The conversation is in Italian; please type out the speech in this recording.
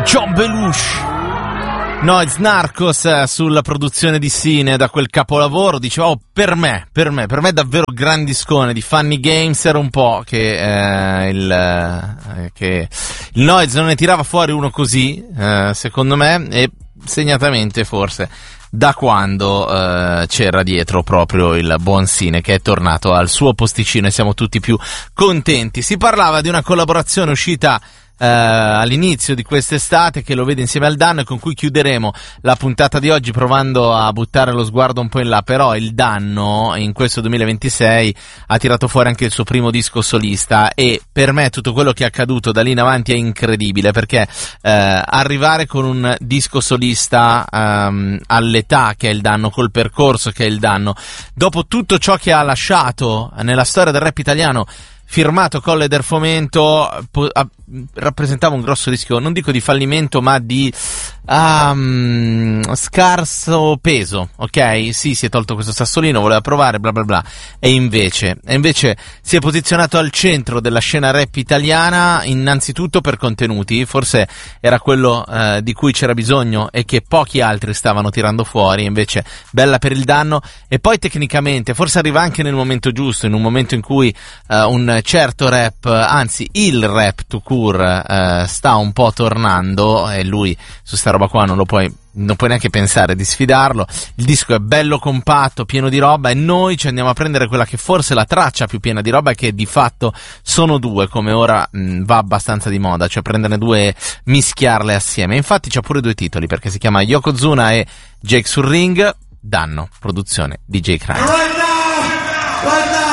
John Belushi, Noise Narcos sulla produzione di Sine da quel capolavoro. Dicevo, per me davvero gran discone di Funny Games. Era un po' che il Noise non ne tirava fuori uno così, secondo me, e segnatamente forse da quando c'era dietro proprio il buon Sine, che è tornato al suo posticino, e siamo tutti più contenti. Si parlava di una collaborazione uscita all'inizio di quest'estate, che lo vede insieme al Danno, e con cui chiuderemo la puntata di oggi, provando a buttare lo sguardo un po' in là. Però il Danno in questo 2026 ha tirato fuori anche il suo primo disco solista, e per me tutto quello che è accaduto da lì in avanti è incredibile, perché arrivare con un disco solista all'età che è il Danno, col percorso che è il Danno, dopo tutto ciò che ha lasciato nella storia del rap italiano, firmato Colle del Fomento, rappresentava un grosso rischio, non dico di fallimento, ma di scarso peso, ok? Sì, si è tolto questo sassolino, voleva provare, bla bla bla, e invece si è posizionato al centro della scena rap italiana, innanzitutto per contenuti. Forse era quello di cui c'era bisogno e che pochi altri stavano tirando fuori, invece bella per il Danno. E poi tecnicamente forse arriva anche nel momento giusto, in un momento in cui un certo rap, anzi il rap tout court, sta un po' tornando, e lui su sta roba qua non puoi neanche pensare di sfidarlo. Il disco è bello compatto, pieno di roba, e noi ci andiamo a prendere quella che forse è la traccia più piena di roba, e che di fatto sono due, come ora va abbastanza di moda, cioè prenderne due e mischiarle assieme. Infatti c'ha pure due titoli, perché si chiama Yokozuna e Jake sul Ring. Danno, produzione DJ Crime. Right now.